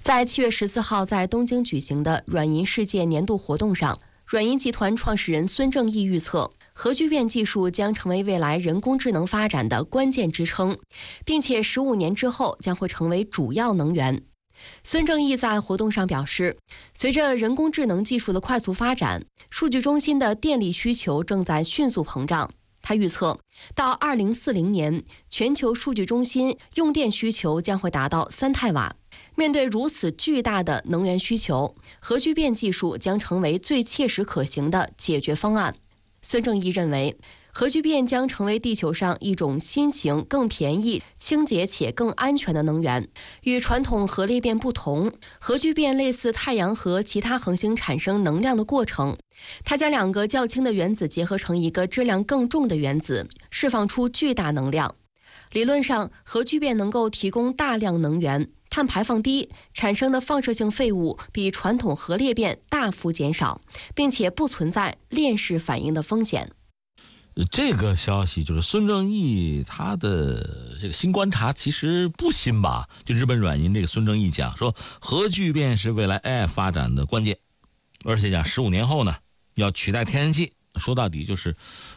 在7月14号在东京举行的软银世界年度活动上，软银集团创始人孙正义预测，核聚变技术将成为未来人工智能发展的关键支撑，并且15年之后将会成为主要能源。孙正义在活动上表示，随着人工智能技术的快速发展，数据中心的电力需求正在迅速膨胀。他预测，到2040年，全球数据中心用电需求将会达到3太瓦。面对如此巨大的能源需求，核聚变技术将成为最切实可行的解决方案。孙正义认为，核聚变将成为地球上一种新型、更便宜、清洁且更安全的能源。与传统核裂变不同，核聚变类似太阳和其他恒星产生能量的过程。它将2个较轻的原子结合成一个质量更重的原子，释放出巨大能量。理论上，核聚变能够提供大量能源，碳排放低，产生的放射性废物比传统核裂变大幅减少，并且不存在链式反应的风险。 这个消息就是孙正义他的这个新观察其实不新吧？就日本软银这个孙正义讲说，核聚变是未来 AI 发展的关键，而且讲15年后呢要取代天然气。说到底就是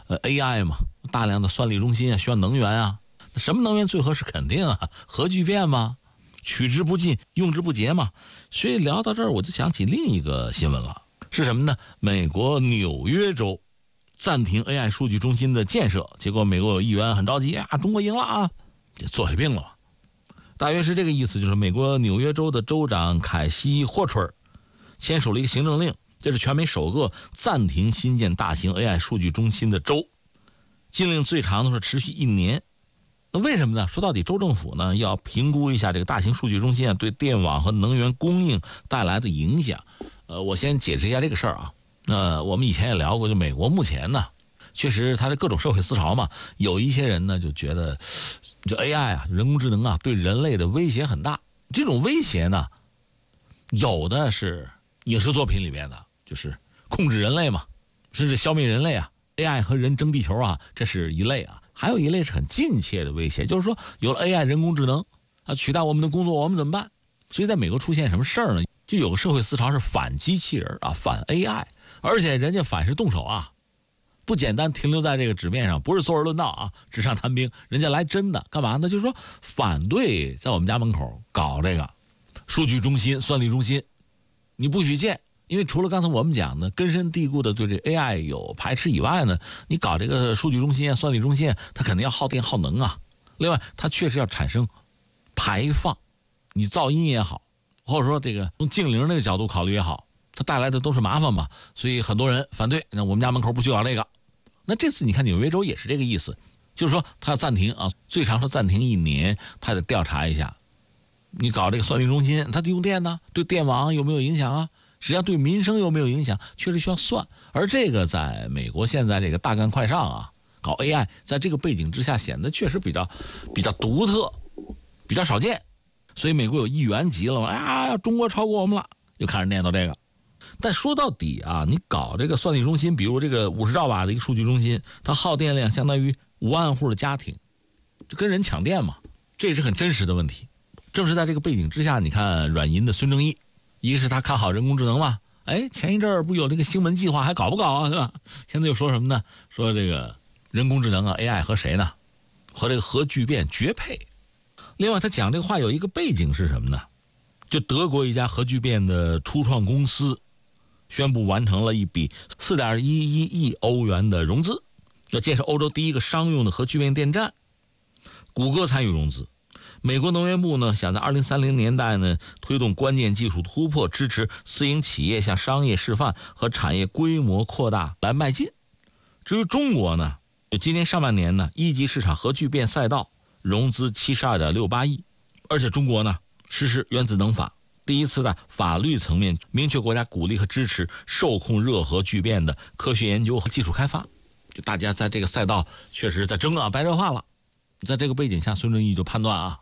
AI 嘛，大量的算力中心啊，需要能源啊，什么能源最合适？肯定啊核聚变嘛，取之不尽，用之不竭嘛。所以聊到这儿，我就想起另一个新闻了，是什么呢？美国纽约州暂停 AI 数据中心的建设，结果美国有议员很着急啊，中国赢了啊，也坐下病了。大约是这个意思，就是美国纽约州的州长凯西·霍春签署了一个行政令，这是全美首个暂停新建大型 AI 数据中心的州，禁令最长的是持续1年。那为什么呢？说到底，州政府呢要评估一下这个大型数据中心对电网和能源供应带来的影响。我先解释一下这个事儿啊。我们以前也聊过，就美国目前呢，确实它的各种社会思潮嘛，有一些人呢就觉得，就 AI 啊，人工智能啊，对人类的威胁很大。这种威胁呢，有的是影视作品里面的，就是控制人类嘛，甚至消灭人类啊。AI 和人争地球啊，这是一类啊。还有一类是很近切的威胁，就是说有了 AI 人工智能啊，取代我们的工作，我们怎么办？所以在美国出现什么事儿呢？就有个社会思潮是反机器人啊，反 AI。而且人家反是动手啊，不简单停留在这个纸面上，不是坐而论道啊，纸上谈兵，人家来真的干嘛呢？就是说反对在我们家门口搞这个数据中心、算力中心，你不许建，因为除了刚才我们讲的根深蒂固的对这 AI 有排斥以外呢，你搞这个数据中心、算力中心，它肯定要耗电耗能啊。另外，它确实要产生排放，你噪音也好，或者说这个从净零那个角度考虑也好，它带来的都是麻烦嘛，所以很多人反对。那我们家门口不就搞这个？那这次你看纽约州也是这个意思，就是说他要暂停啊，最长是暂停1年，他得调查一下，你搞这个算力中心，它用电呢，对电网有没有影响啊？实际上对民生有没有影响，确实需要算。而这个在美国现在这个大干快上啊，搞 AI， 在这个背景之下显得确实比较独特，比较少见。所以美国有议员急了，哎呀，中国超过我们了，就开始念叨这个。但说到底啊，你搞这个算力中心，比如这个50兆瓦的一个数据中心，它耗电量相当于5万户的家庭，这跟人抢电嘛，这也是很真实的问题。正是在这个背景之下，你看软银的孙正义，一个是他看好人工智能嘛，前一阵儿不有这个星门计划还搞不搞啊，对吧？现在又说什么呢？说这个人工智能啊 ，AI 和谁呢？和这个核聚变绝配。另外，他讲这个话有一个背景是什么呢？就德国一家核聚变的初创公司宣布完成了一笔4.11亿欧元的融资，要建设欧洲第一个商用的核聚变电站。谷歌参与融资。美国能源部呢，想在2030年代呢推动关键技术突破，支持私营企业向商业示范和产业规模扩大来迈进。至于中国呢，就今年上半年呢，1级市场核聚变赛道融资72.68亿，而且中国呢实施原子能法，第一次在法律层面明确国家鼓励和支持受控热核聚变的科学研究和技术开发。就大家在这个赛道确实在争啊，白热化了。在这个背景下，孙正义就判断啊，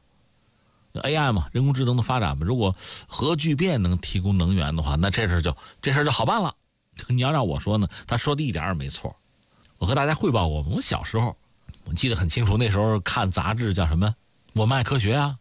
AI 嘛，人工智能的发展嘛，如果核聚变能提供能源的话，那这事儿就好办了。你要让我说呢，他说的一点也没错。我和大家汇报过，我小时候我记得很清楚，那时候看杂志叫什么《我们爱科学》啊，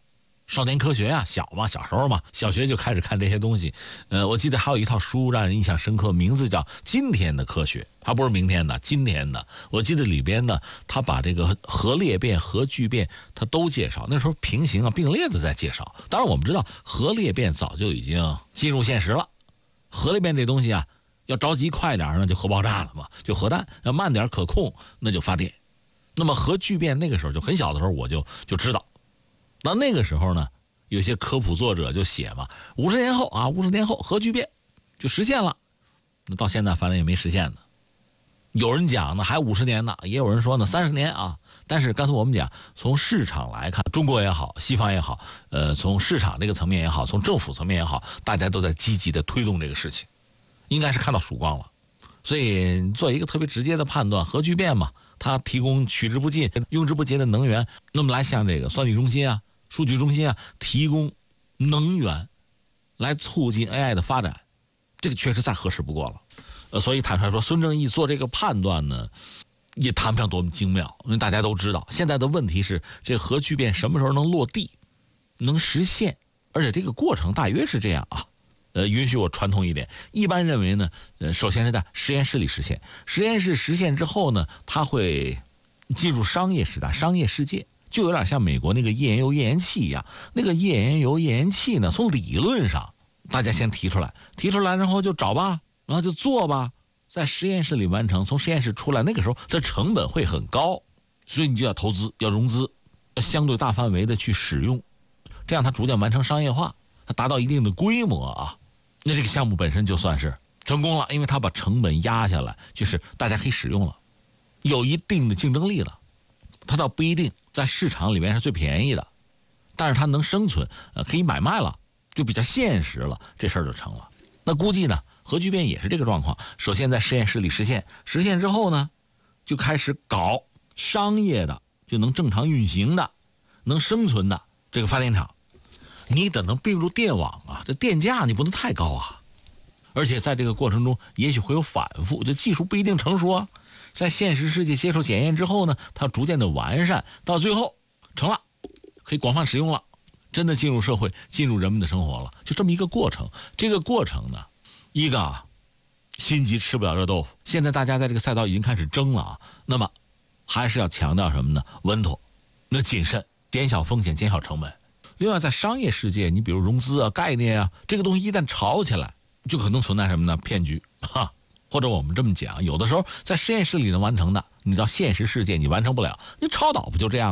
少年科学啊，小时候嘛，小学就开始看这些东西。我记得还有一套书让人印象深刻，名字叫《今天的科学》，它不是明天的，今天的。我记得里边呢，他把这个核裂变、核聚变，他都介绍。那时候平行并列的在介绍。当然我们知道，核裂变早就已经进入现实了。核裂变这东西啊，要着急快点呢，就核爆炸了嘛，就核弹；要慢点可控，那就发电。那么核聚变那个时候就很小的时候我就知道。那个时候呢，有些科普作者就写嘛，50年后核聚变就实现了。那到现在反正也没实现呢。有人讲呢还50年呢，也有人说呢30年啊。但是刚才我们讲，从市场来看，中国也好，西方也好，从市场这个层面也好，从政府层面也好，大家都在积极的推动这个事情，应该是看到曙光了。所以做一个特别直接的判断，核聚变嘛，它提供取之不尽、用之不竭的能源。那么来像这个算力中心啊、数据中心啊，提供能源来促进 AI 的发展，这个确实再合适不过了。所以坦率说，孙正义做这个判断呢，也谈不上多么精妙。因为大家都知道，现在的问题是这核聚变什么时候能落地、能实现，而且这个过程大约是这样啊。允许我传统一点，一般认为呢，首先是在实验室里实现，实验室实现之后呢，它会进入商业时代、商业世界。就有点像美国那个页岩油页岩气一样，那个页岩油页岩气呢，从理论上大家先提出来然后就找吧，然后就做吧，在实验室里完成，从实验室出来，那个时候它成本会很高，所以你就要投资，要融资，要相对大范围的去使用，这样它逐渐完成商业化，它达到一定的规模啊，那这个项目本身就算是成功了，因为它把成本压下来，就是大家可以使用了，有一定的竞争力了。它倒不一定在市场里面是最便宜的，但是它能生存，可以买卖了，就比较现实了，这事儿就成了。那估计呢，核聚变也是这个状况。首先在实验室里实现之后呢，就开始搞商业的，就能正常运行的、能生存的这个发电厂。你得能并入电网啊，这电价你不能太高啊。而且在这个过程中，也许会有反复，这技术不一定成熟啊。在现实世界接受检验之后呢，它逐渐的完善，到最后成了，可以广泛使用了，真的进入社会，进入人们的生活了，就这么一个过程。这个过程呢，一个心急吃不了热豆腐，现在大家在这个赛道已经开始争了啊。那么还是要强调什么呢？稳妥，那谨慎，减小风险，减小成本。另外在商业世界，你比如融资啊、概念啊，这个东西一旦炒起来，就可能存在什么呢？骗局或者我们这么讲，有的时候在实验室里能完成的，你到现实世界你完成不了，你超导不就这样